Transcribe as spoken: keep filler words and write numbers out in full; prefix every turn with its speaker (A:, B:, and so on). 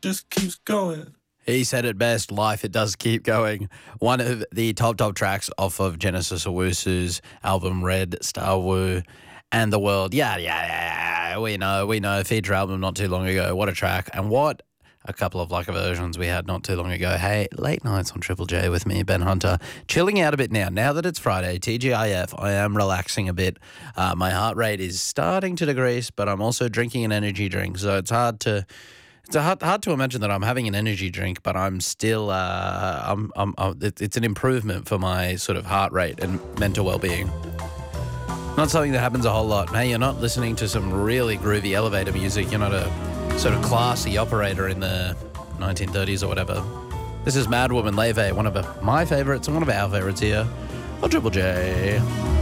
A: just keeps going.
B: He said it best, life, it does keep going. One of the top, top tracks off of Genesis Owusu's album Red Star Woo and The World. Yeah, yeah, yeah, we know, we know. Feature album not too long ago. What a track. And what a couple of like versions we had not too long ago. Hey, late nights on Triple J with me, Ben Hunter. Chilling out a bit now. Now that it's Friday, T G I F, I am relaxing a bit. Uh, my heart rate is starting to decrease, but I'm also drinking an energy drink, so it's hard to... It's hard, hard to imagine that I'm having an energy drink, but I'm still, uh, I'm, I'm, I'm, it's an improvement for my sort of heart rate and mental well-being. Not something that happens a whole lot. Hey, you're not listening to some really groovy elevator music. You're not a sort of classy operator in the nineteen thirties or whatever. This is Mad Woman Leve, one of my favourites and one of our favourites here on Triple J.